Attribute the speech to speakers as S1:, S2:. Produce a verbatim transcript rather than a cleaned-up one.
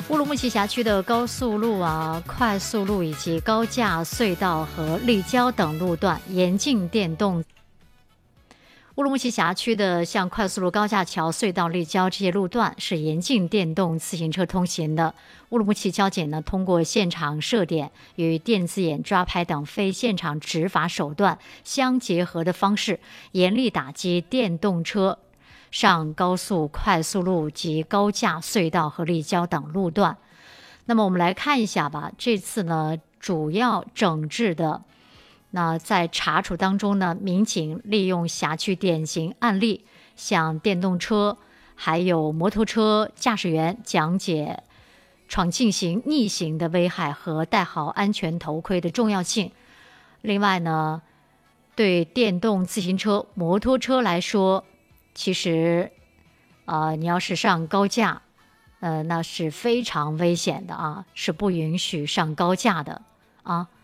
S1: 乌鲁木齐辖区的高速路啊、快速路以及高架隧道和立交等路段严禁电动。乌鲁木齐辖区的像快速路、高架桥、隧道、立交这些路段是严禁电动自行车通行的。乌鲁木齐交警呢，通过现场设点与电子眼抓拍等非现场执法手段相结合的方式，严厉打击电动车上高速、快速路及高架隧道和立交等路段。那么我们来看一下吧，这次呢主要整治的，那在查处当中呢，民警利用辖区典型案例，向电动车还有摩托车驾驶员讲解闯进行逆行的危害和戴好安全头盔的重要性。另外呢，对电动自行车、摩托车来说，其实，呃，你要是上高架，呃，那是非常危险的啊，是不允许上高架的啊。